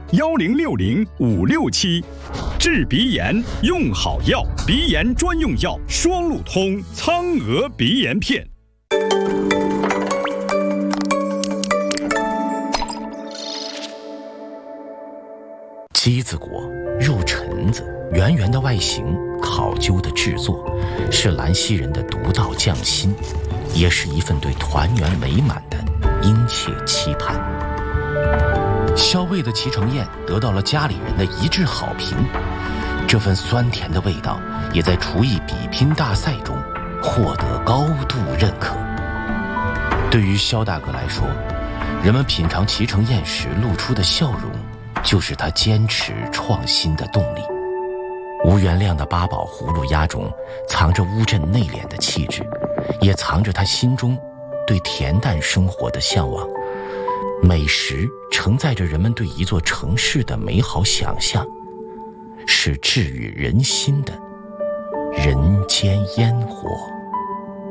1060-567。治鼻炎用好药，鼻炎专用药双路通苍娥鼻炎片。 鸡子果，肉陈子，圆圆的外形，考究的制作，是兰溪人的独到匠心，也是一份对团圆美满的殷切期盼。肖卫的脐橙宴得到了家里人的一致好评，这份酸甜的味道也在厨艺比拼大赛中获得高度认可。对于肖大哥来说，人们品尝脐橙宴时露出的笑容，就是他坚持创新的动力。吴元亮的八宝葫芦鸭中藏着乌镇内敛的气质，也藏着他心中对恬淡生活的向往。美食承载着人们对一座城市的美好想象，是治愈人心的人间烟火。